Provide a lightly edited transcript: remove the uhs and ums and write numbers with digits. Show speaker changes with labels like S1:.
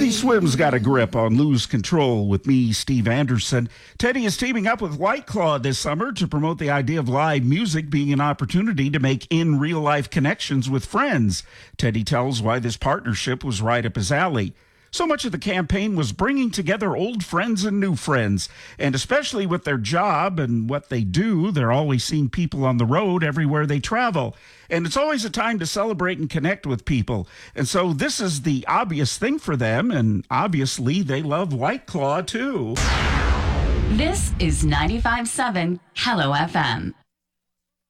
S1: Teddy Swim's got a grip on Lose Control with me, Steve Anderson. Teddy is teaming up with White Claw this summer to promote the idea of live music being an opportunity to make in real life connections with friends. Teddy tells why this partnership was right up his alley. So much of the campaign was bringing together old friends and new friends, and especially with their job and what they do, they're always seeing people on the road everywhere they travel. And it's always a time to celebrate and connect with people. And so this is the obvious thing for them, and obviously they love White Claw too.
S2: This is 95.7 Hello FM.